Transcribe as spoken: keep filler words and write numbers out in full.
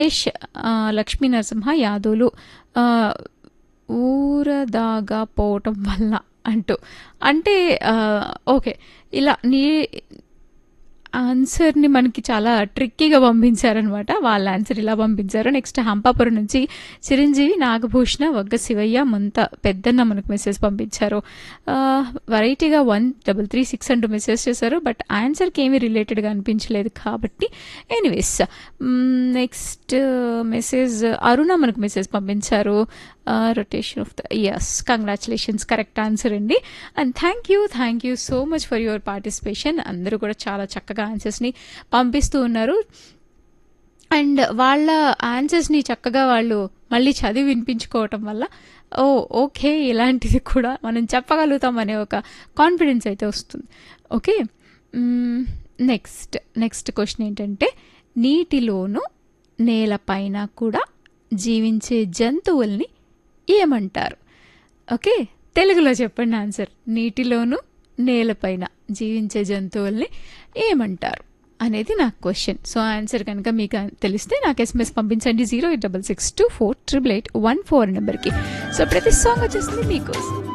యష్ ఆహ్, లక్ష్మీ నరసింహ యాదవులు ఆహ్, ఊరదాగా పోవటం వల్ల అంటూ. అంటే ఆహ్, ఓకే. ఇలా నీ ఆన్సర్‌ని మనకి చాలా ట్రిక్కీగా పంపించారనమాట. వాళ్ళ ఆన్సర్ ఇలా పంపించారు. నెక్స్ట్ హంపాపురం నుంచి చిరంజీవి, నాగభూషణ, వగ్గ శివయ్య, ముంత పెద్దన్న మనకు మెసేజ్ పంపించారు. ఆహ్, వెరైటీగా వన్ డబల్ త్రీ సిక్స్ అంటూ మెసేజ్ చేశారు. బట్ ఆన్సర్‌కి ఏమీ రిలేటెడ్‌గా అనిపించలేదు కాబట్టి ఎనీవేస్ నెక్స్ట్ మెసేజ్ అరుణ మనకు మెసేజ్ పంపించారు. Rotation of the yes congratulations correct answer అండి. And thank you thank you so much for your participation. అందరూ కూడా చాలా చక్కగా ఆన్సర్స్ని పంపిస్తూ ఉన్నారు. అండ్ వాళ్ళ ఆన్సర్స్ని చక్కగా వాళ్ళు మళ్ళీ చదివి వినిపించుకోవటం వల్ల ఓ ఓకే ఇలాంటిది కూడా మనం చెప్పగలుగుతాం అనే ఒక కాన్ఫిడెన్స్ అయితే వస్తుంది. ఓకే, నెక్స్ట్ నెక్స్ట్ క్వశ్చన్ ఏంటంటే, నీటిలోను నేలపైన కూడా జీవించే జంతువుల్ని ఏమంటారు? ఓకే, తెలుగులో చెప్పండి ఆన్సర్. నీటిలోను నేలపైన జీవించే జంతువుల్ని ఏమంటారు అనేది నా క్వశ్చన్. సో ఆన్సర్ కనుక మీకు తెలిస్తే నాకు ఎస్ఎంఎస్ పంపించండి zero eight double six two four triple eight one four నెంబర్కి. సో ప్రతి సాంగ్ వచ్చేసింది మీకోసం.